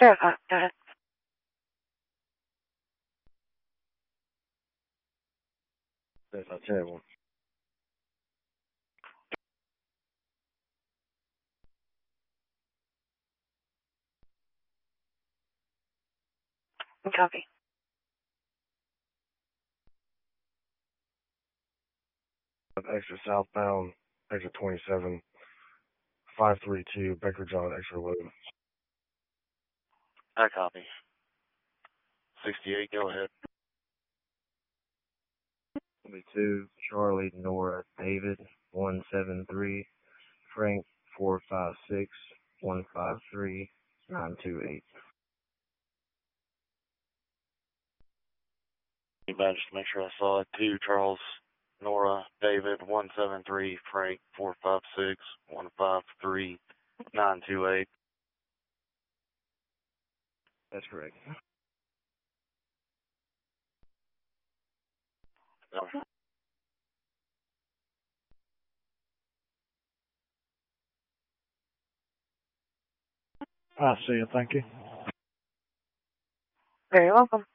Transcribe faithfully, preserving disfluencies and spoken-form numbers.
Verify. Go ahead. Verify ten one. Copy. Extra southbound, exit twenty-seven, five three two, Becker John, extra load. I copy. sixty-eight, go ahead. twenty-two, Charlie, Nora, David, one seven three, Frank, four five six, one five three, nine two eight. Anybody just to make sure I saw it. two, Charles, Nora, David, one seven three, Frank, four five six, one five three, nine two eight. That's correct. Okay. I see you. Thank you. Very welcome.